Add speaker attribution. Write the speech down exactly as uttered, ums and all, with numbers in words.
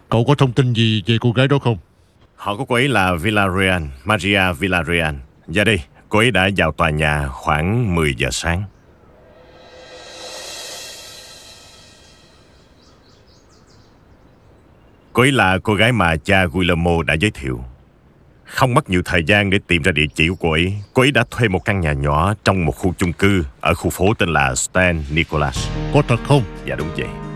Speaker 1: Cậu có thông tin gì về cô gái đó không?
Speaker 2: Họ có cô ấy là Villarreal, Maria Villarreal. Dạ đây, cô ấy đã vào tòa nhà khoảng mười giờ sáng. Cô ấy là cô gái mà cha Guillermo đã giới thiệu. Không mất nhiều thời gian để tìm ra địa chỉ của cô ấy. Cô ấy đã thuê một căn nhà nhỏ trong một khu chung cư ở khu phố tên là San Nicolas.
Speaker 1: Có thật không?
Speaker 2: Dạ đúng vậy.